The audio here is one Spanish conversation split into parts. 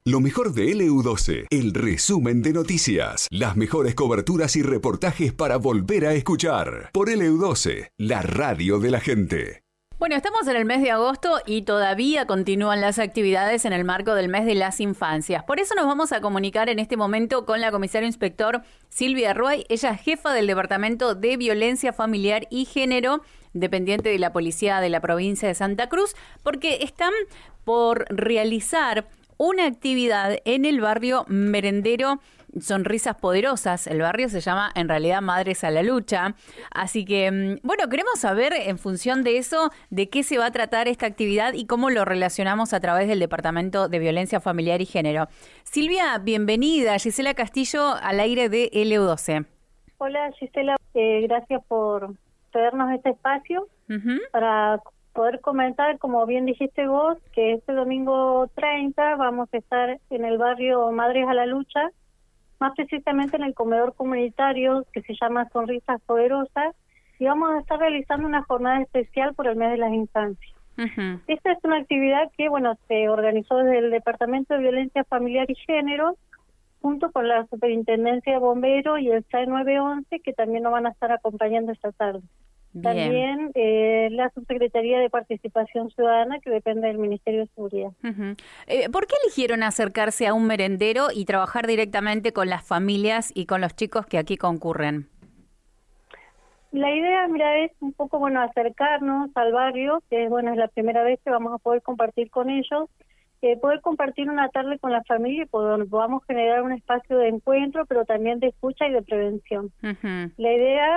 Lo mejor de LU12, el resumen de noticias, las mejores coberturas y reportajes para volver a escuchar. Por LU12, la radio de la gente. Bueno, estamos en el mes de agosto y todavía continúan las actividades en el marco del mes de las infancias. Por eso nos vamos a comunicar en este momento con la comisaria inspector Silvia Ruay. Ella es jefa del Departamento de Violencia Familiar y Género, dependiente de la Policía de la provincia de Santa Cruz, porque están por realizar una actividad en el barrio merendero Sonrisas Poderosas. El barrio se llama en realidad Madres a la Lucha. Así que, bueno, queremos saber en función de eso, de qué se va a tratar esta actividad y cómo lo relacionamos a través del Departamento de Violencia Familiar y Género. Silvia, bienvenida. Gisela Castillo al aire de LU12. Hola Gisela, gracias por cedernos este espacio para poder comentar, como bien dijiste vos, que este domingo 30 vamos a estar en el barrio Madres a la Lucha, más precisamente en el comedor comunitario que se llama Sonrisas Poderosas, y vamos a estar realizando una jornada especial por el mes de las infancias. Esta es una actividad que, bueno, se organizó desde el Departamento de Violencia Familiar y Género, junto con la Superintendencia de Bomberos y el SAE 911, que también nos van a estar acompañando esta tarde. Bien. También la Subsecretaría de Participación Ciudadana, que depende del Ministerio de Seguridad. ¿Por qué eligieron acercarse a un merendero y trabajar directamente con las familias y con los chicos que aquí concurren? La idea, mira, es un poco, bueno, acercarnos al barrio, que bueno, es la primera vez que vamos a poder compartir con ellos, poder compartir una tarde con la familia y podamos generar un espacio de encuentro, pero también de escucha y de prevención. La idea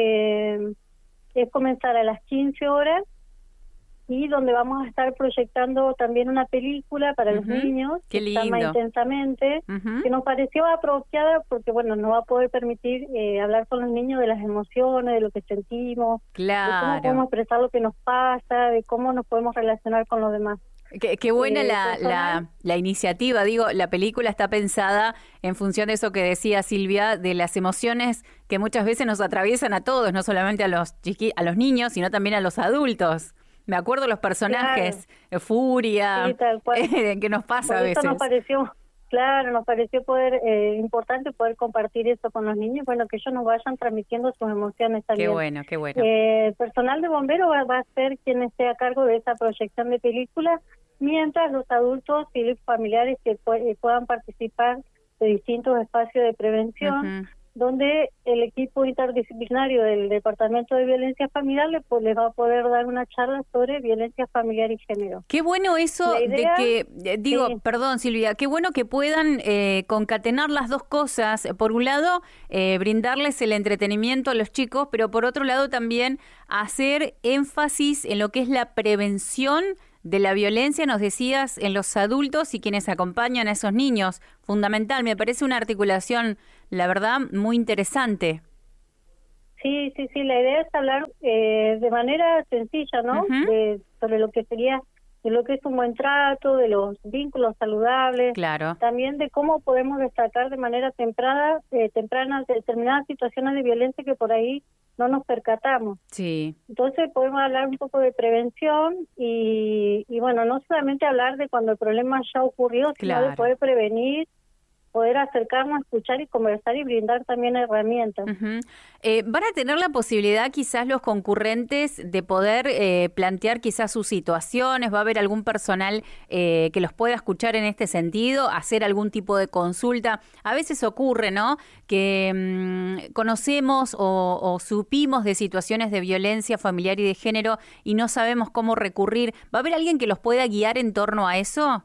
es comenzar a las 15 horas y donde vamos a estar proyectando también una película para los niños, que se llama Intensamente, que nos pareció apropiada porque, bueno, nos va a poder permitir hablar con los niños de las emociones, de lo que sentimos, de cómo podemos expresar lo que nos pasa, de cómo nos podemos relacionar con los demás. Qué buena la iniciativa. Digo, la película está pensada en función de eso que decía Silvia, de las emociones que muchas veces nos atraviesan a todos, no solamente a los niños, sino también a los adultos. Me acuerdo de los personajes, furia, sí, tal cual. Que nos pasa a veces. Nos pareció importante poder compartir eso con los niños, bueno, que ellos nos vayan transmitiendo sus emociones también. Qué bueno. El personal de bomberos va a ser quien esté a cargo de esa proyección de películas, mientras los adultos y los familiares que puedan participar de distintos espacios de prevención, donde el equipo interdisciplinario del Departamento de Violencia Familiar les va a poder dar una charla sobre violencia familiar y género. Qué bueno eso perdón Silvia, qué bueno que puedan concatenar las dos cosas. Por un lado, brindarles el entretenimiento a los chicos, pero por otro lado también hacer énfasis en lo que es la prevención de la violencia, nos decías, en los adultos y quienes acompañan a esos niños. Fundamental, me parece una articulación, la verdad, muy interesante. Sí, la idea es hablar de manera sencilla, ¿no? Sobre lo que sería, de lo que es un buen trato, de los vínculos saludables, también de cómo podemos destacar de manera temprana determinadas situaciones de violencia que por ahí no nos percatamos. Sí. Entonces podemos hablar un poco de prevención y bueno, no solamente hablar de cuando el problema ya ocurrió, sino de poder prevenir, poder acercarnos, escuchar y conversar y brindar también herramientas. ¿Van a tener la posibilidad quizás los concurrentes de poder plantear quizás sus situaciones? ¿Va a haber algún personal que los pueda escuchar en este sentido? ¿Hacer algún tipo de consulta? A veces ocurre, ¿no?, que conocemos o supimos de situaciones de violencia familiar y de género y no sabemos cómo recurrir. ¿Va a haber alguien que los pueda guiar en torno a eso?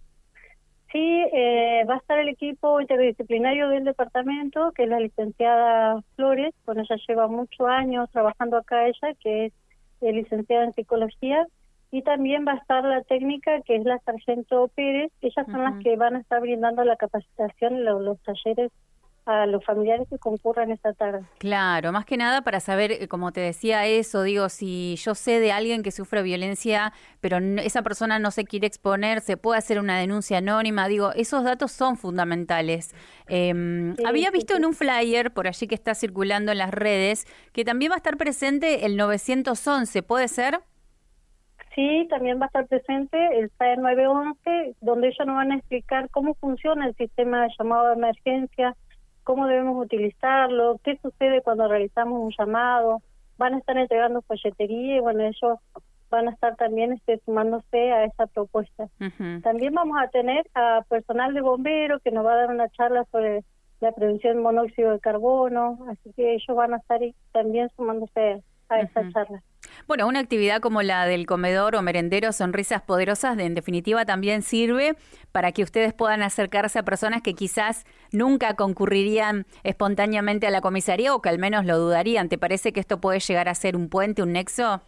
Sí, va a estar el equipo interdisciplinario del departamento, que es la licenciada Flores, bueno, ella lleva muchos años trabajando acá que es licenciada en psicología, y también va a estar la técnica, que es la sargento Pérez. Ellas son las que van a estar brindando la capacitación, los talleres a los familiares que concurran esta tarde. Claro, más que nada para saber, como te decía eso, digo, si yo sé de alguien que sufre violencia, pero esa persona no se quiere exponer, se puede hacer una denuncia anónima, digo, esos datos son fundamentales. Había visto en un flyer, por allí que está circulando en las redes, que también va a estar presente el 911, ¿puede ser? Sí, también va a estar presente el SAE 911, donde ellos nos van a explicar cómo funciona el sistema de llamado de emergencia, cómo debemos utilizarlo, qué sucede cuando realizamos un llamado. Van a estar entregando folletería y bueno, ellos van a estar también sumándose a esa propuesta. Uh-huh. También vamos a tener a personal de bomberos que nos va a dar una charla sobre la prevención del monóxido de carbono, así que ellos van a estar también sumándose a esa charla. Bueno, una actividad como la del comedor o merendero Sonrisas Poderosas, en definitiva, también sirve para que ustedes puedan acercarse a personas que quizás nunca concurrirían espontáneamente a la comisaría o que al menos lo dudarían. ¿Te parece que esto puede llegar a ser un puente, un nexo?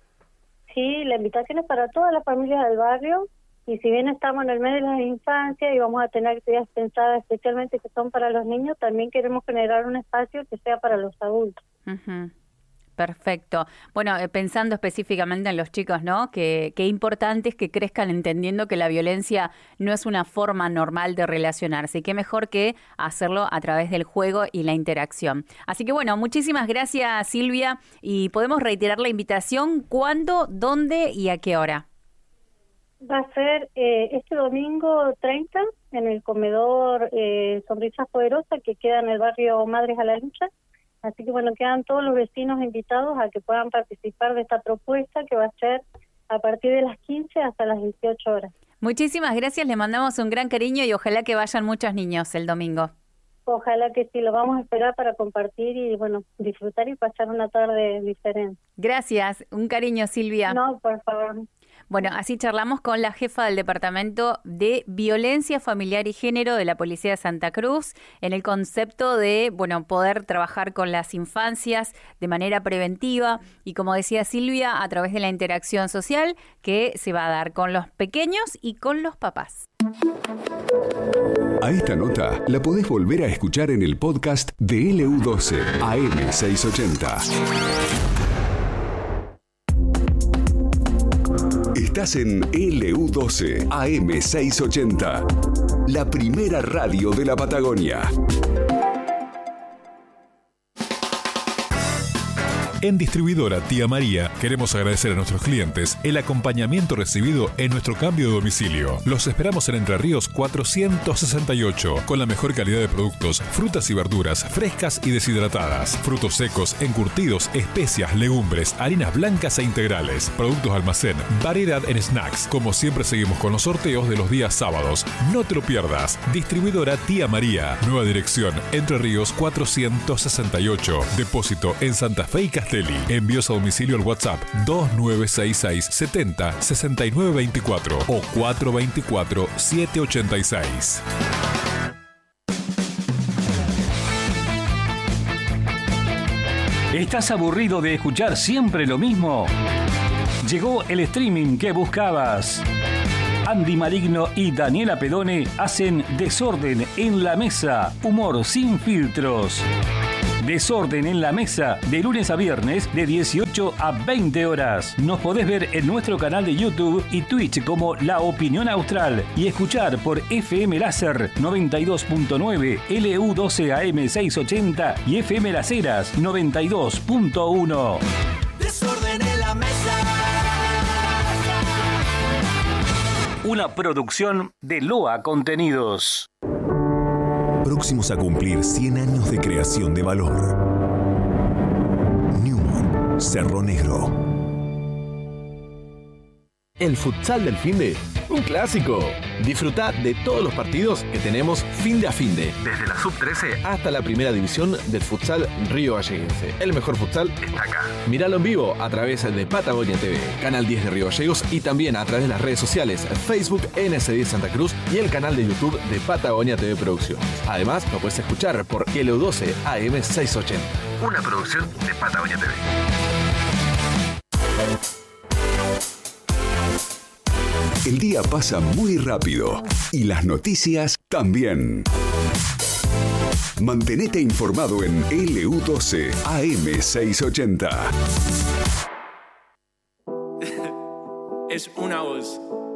Sí, la invitación es para todas las familias del barrio y si bien estamos en el mes de la infancia y vamos a tener actividades pensadas especialmente que son para los niños, también queremos generar un espacio que sea para los adultos. Uh-huh. Perfecto. Bueno, pensando específicamente en los chicos, ¿no? Qué importante es que crezcan entendiendo que la violencia no es una forma normal de relacionarse y qué mejor que hacerlo a través del juego y la interacción. Así que bueno, muchísimas gracias, Silvia, y podemos reiterar la invitación. ¿Cuándo, dónde y a qué hora? Va a ser este domingo 30 en el comedor Sonrisas Poderosas que queda en el barrio Madres a la Lucha. Así que bueno, quedan todos los vecinos invitados a que puedan participar de esta propuesta que va a ser a partir de las 15 hasta las 18 horas. Muchísimas gracias, le mandamos un gran cariño y ojalá que vayan muchos niños el domingo. Ojalá que sí, lo vamos a esperar para compartir y bueno, disfrutar y pasar una tarde diferente. Gracias, un cariño, Silvia. No, por favor. Bueno, así charlamos con la jefa del Departamento de Violencia Familiar y Género de la Policía de Santa Cruz en el concepto de, bueno, poder trabajar con las infancias de manera preventiva y, como decía Silvia, a través de la interacción social que se va a dar con los pequeños y con los papás. A esta nota la podés volver a escuchar en el podcast de LU12 AM680. Estás en LU12 AM680, la primera radio de la Patagonia. En Distribuidora Tía María queremos agradecer a nuestros clientes el acompañamiento recibido en nuestro cambio de domicilio. Los esperamos en Entre Ríos 468 con la mejor calidad de productos, frutas y verduras frescas y deshidratadas, frutos secos, encurtidos, especias, legumbres, harinas blancas e integrales, productos almacén, variedad en snacks. Como siempre seguimos con los sorteos de los días sábados. No te lo pierdas. Distribuidora Tía María. Nueva dirección Entre Ríos 468. Depósito en Santa Fe y Castelli. Envíos a domicilio al WhatsApp 2966 70 69 24 o 424 786. ¿Estás aburrido de escuchar siempre lo mismo? Llegó el streaming que buscabas. Andy Maligno y Daniela Pedone hacen Desorden en la Mesa, humor sin filtros. Desorden en la Mesa, de lunes a viernes, de 18 a 20 horas. Nos podés ver en nuestro canal de YouTube y Twitch como La Opinión Austral y escuchar por FM Láser 92.9, LU12 AM680 y FM Las Heras 92.1. Desorden en la Mesa. Una producción de Loa Contenidos. Próximos a cumplir 100 años de creación de valor. Newman, Cerro Negro. El futsal del finde, un clásico. Disfrutá de todos los partidos que tenemos finde a finde. Desde la sub-13 hasta la primera división del futsal Río Galleguense. El mejor futsal está acá. Míralo en vivo a través de Patagonia TV, Canal 10 de Río Gallegos y también a través de las redes sociales Facebook NS10 Santa Cruz y el canal de YouTube de Patagonia TV Producciones. Además, lo puedes escuchar por LU12 AM680. Una producción de Patagonia TV. El día pasa muy rápido y las noticias también. Mantenete informado en LU12 AM680. Es una voz.